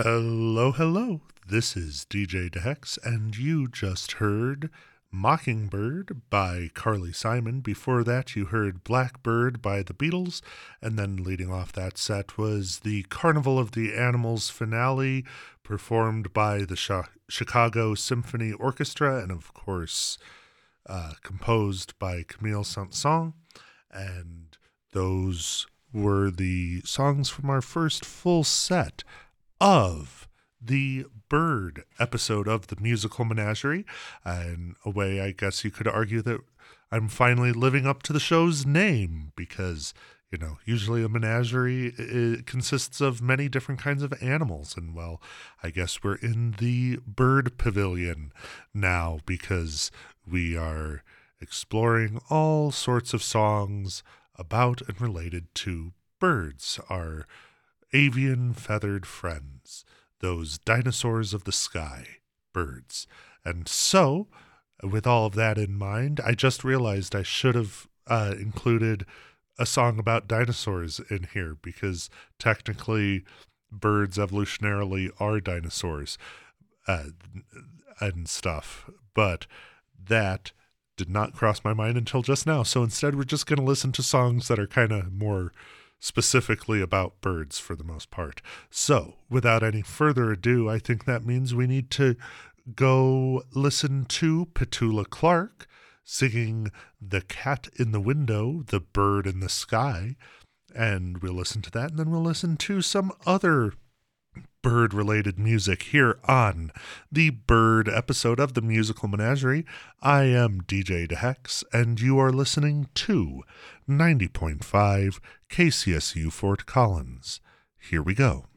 Hello, hello. This is DJ DeHex, and you just heard Mockingbird by Carly Simon. Before that, you heard Blackbird by the Beatles, and then leading off that set was the Carnival of the Animals finale, performed by the Chicago Symphony Orchestra, and of course, composed by Camille Saint-Saëns. And those were the songs from our first full set of the Bird episode of the Musical Menagerie. In a way, I guess you could argue that I'm finally living up to the show's name because, usually a menagerie it consists of many different kinds of animals. And, well, I guess we're in the Bird Pavilion now because we are exploring all sorts of songs about and related to birds, our avian feathered friends, those dinosaurs of the sky, birds. And so, with all of that in mind, I just realized I should have included a song about dinosaurs in here because technically birds evolutionarily are dinosaurs and stuff. But that did not cross my mind until just now. So instead, we're just going to listen to songs that are kind of more specifically about birds for the most part. So, without any further ado, I think that means we need to go listen to Petula Clark singing The Cat in the Window, The Bird in the Sky, and we'll listen to that, and then we'll listen to some other bird-related music here on the Bird episode of the Musical Menagerie. I am DJ DeHex, and you are listening to 90.5 KCSU Fort Collins. Here we go.